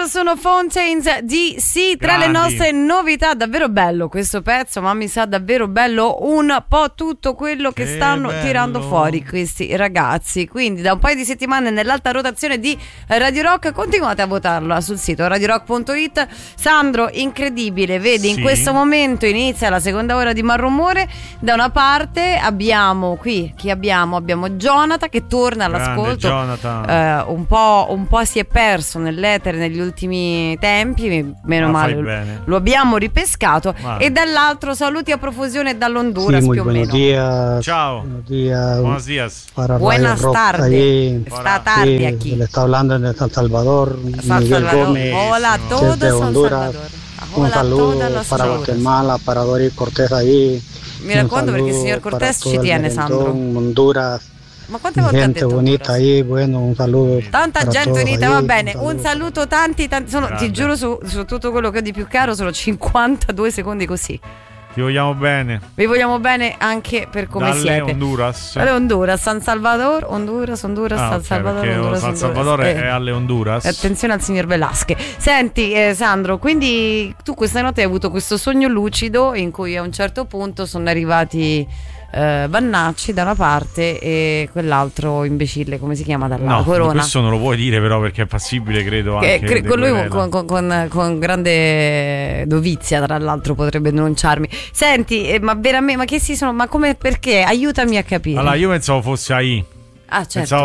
Loro sono Fountains DC, tra le nostre novità. Davvero bello questo pezzo, ma mi sa davvero bello un po' tutto quello che stanno tirando fuori questi ragazzi. Quindi da un paio di settimane nell'alta rotazione di Radio Rock, continuate a votarlo sul sito radiorock.it. Sandro, incredibile, vedi, in questo momento inizia la seconda ora di Malrumore. Da una parte abbiamo qui, chi abbiamo? Abbiamo Jonathan che torna all'ascolto. Un po' si è perso nell'etere negli ultimi tempi, meno male, lo abbiamo ripescato. E dall'altro saluti a profusione dall'Honduras, più o meno. Ciao. Buenos días. Buenas tardes. Está tarde aquí. Le está hablando de San Salvador. Miguel Gómez. Hola a todos, desde Honduras. Un saludo para Guatemala, para Doris Cortés ahí. Mi raccomando perché il signor Cortés ci tiene, Sandro. Honduras. Ma quante volte gente ha detto bonita ahí, bueno, un saludo. Tanta gente unita, va bene. Un saluto tanti ti giuro su tutto quello che ho di più caro, sono 52 secondi così. Ti vogliamo bene. Vi vogliamo bene anche per come siete. Honduras. Dalle Honduras, San Salvador, Honduras, San Salvador, Honduras. San Salvador è alle Honduras. Attenzione al signor Velasquez. Senti, Sandro, quindi tu questa notte hai avuto questo sogno lucido in cui a un certo punto sono arrivati Vannacci da una parte e quell'altro imbecille, come si chiama, dalla Corona. Questo non lo puoi dire però perché è passibile, credo, anche con lui con grande dovizia, tra l'altro, potrebbe denunciarmi. Senti, ma veramente, ma che si sono, ma come, perché? Aiutami a capire. Allora, io pensavo fosse AI. Ah, certo.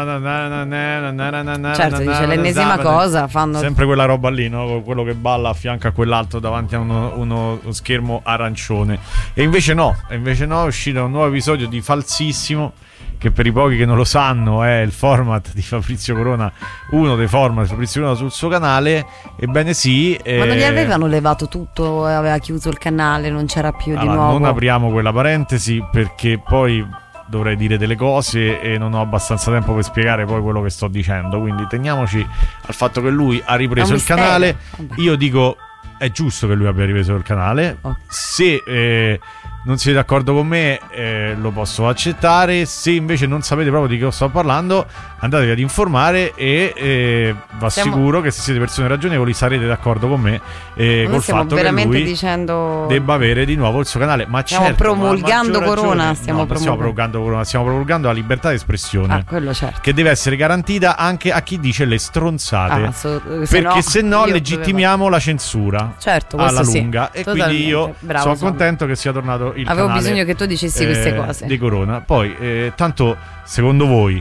Pensavo, certo, dice l'ennesima cosa, fanno sempre quella roba lì, no? Quello che balla a fianco a quell'altro davanti a uno schermo arancione. E invece no, è uscito un nuovo episodio di Falsissimo, che per i pochi che non lo sanno è il format di Fabrizio Corona, uno dei format di Fabrizio Corona sul suo canale. Ebbene sì. Ma non gli avevano levato tutto, aveva chiuso il canale, non c'era più di nuovo. Non apriamo quella parentesi perché poi dovrei dire delle cose e non ho abbastanza tempo per spiegare poi quello che sto dicendo, quindi teniamoci al fatto che lui ha ripreso il canale. Io dico è giusto che lui abbia ripreso il canale. Se non siete d'accordo con me, lo posso accettare. Se invece non sapete proprio di che sto parlando, andatevi ad informare e vi assicuro che se siete persone ragionevoli sarete d'accordo con me col fatto che lui debba avere di nuovo il suo canale. Ma stiamo promulgando Corona, stiamo promulgando la libertà di espressione, quello certo, che deve essere garantita anche a chi dice le stronzate, perché se no legittimiamo la censura, certo, alla lunga. Sì, e quindi io sono contento che sia tornato il avevo canale, bisogno che tu dicessi queste cose di Corona. Poi tanto secondo voi,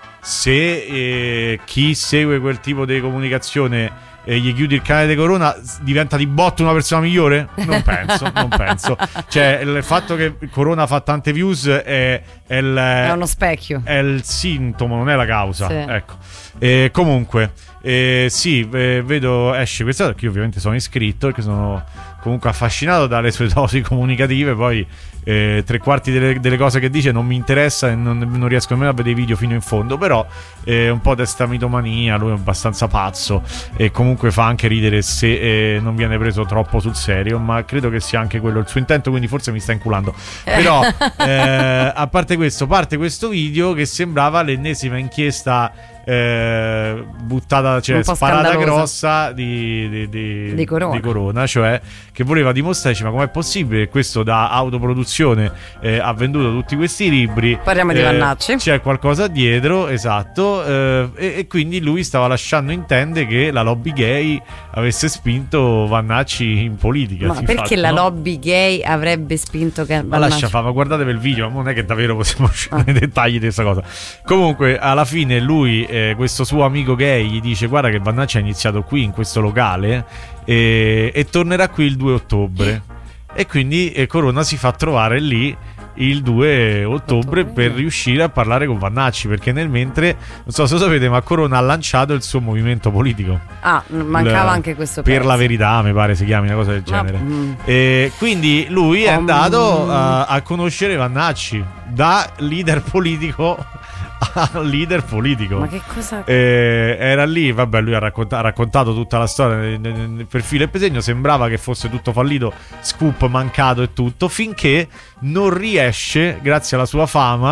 se chi segue quel tipo di comunicazione gli chiudi il canale di Corona, diventa di botto una persona migliore? Non penso. Cioè, il fatto che Corona fa tante views è uno specchio, è il sintomo, non è la causa. Sì. Ecco. Comunque vedo esce questa, perché io ovviamente sono iscritto, perché sono comunque affascinato dalle sue dosi comunicative. Poi 3/4 delle cose che dice non mi interessa e non riesco nemmeno a vedere i video fino in fondo, però un po' testa mitomania, lui è abbastanza pazzo e comunque fa anche ridere se non viene preso troppo sul serio, ma credo che sia anche quello il suo intento, quindi forse mi sta inculando. Però a parte questo, parte questo video che sembrava l'ennesima inchiesta buttata, cioè sparata grossa di Corona, cioè che voleva dimostrarci ma com'è possibile che questo da autoproduzione ha venduto tutti questi libri, parliamo di Vannacci, c'è qualcosa dietro, esatto, e quindi lui stava lasciando intendere che la lobby gay avesse spinto Vannacci in politica. Ma perché la lobby gay avrebbe spinto che ma lascia fa, ma guardatevi il video, ma non è che davvero possiamo uscire nei dettagli di questa cosa. Comunque alla fine lui questo suo amico gay gli dice: guarda che Vannacci ha iniziato qui in questo locale e tornerà qui il 2 ottobre. E quindi Corona si fa trovare lì il 2 ottobre per riuscire a parlare con Vannacci, perché nel mentre, non so se lo sapete, ma Corona ha lanciato il suo movimento politico. Mancava anche questo per pezzo. la verità, mi pare si chiami, una cosa del genere. E quindi lui è andato a conoscere Vannacci da leader politico a leader politico. Ma che cosa? Era lì, vabbè, lui ha raccontato tutta la storia per filo e per segno. Sembrava che fosse tutto fallito, scoop mancato e tutto, finché non riesce, grazie alla sua fama,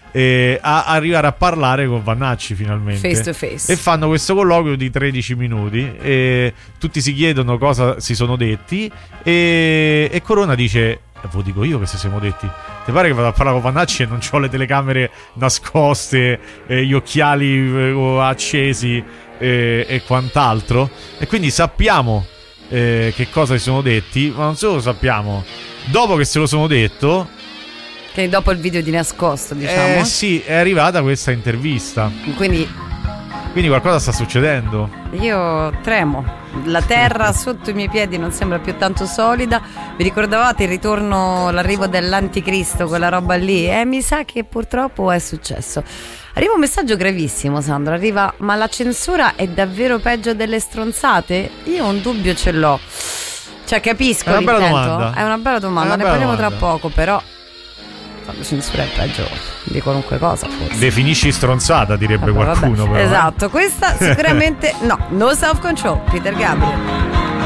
a arrivare a parlare con Vannacci finalmente, face to face, e fanno questo colloquio di 13 minuti e tutti si chiedono cosa si sono detti e Corona dice: ve lo dico io che se siamo detti. Ti pare che vado a parlare con Vannacci e non ho le telecamere nascoste, gli occhiali accesi e quant'altro? E quindi sappiamo che cosa si sono detti, ma non solo lo sappiamo, dopo che se lo sono detto, che dopo il video di nascosto, diciamo, sì, è arrivata questa intervista. Quindi qualcosa sta succedendo. Io tremo, la terra sotto i miei piedi non sembra più tanto solida. Vi ricordavate il ritorno, l'arrivo dell'anticristo, quella roba lì? Mi sa che purtroppo è successo. Arriva un messaggio gravissimo, Sandro, arriva: ma la censura è davvero peggio delle stronzate? Io un dubbio ce l'ho. Cioè, capisco l'intento. È una bella domanda, ne parliamo tra poco, però la censura è peggio di qualunque cosa, forse. Definisci stronzata, direbbe qualcuno, però. Esatto, questa sicuramente no. No Self Control, Peter Gabriel.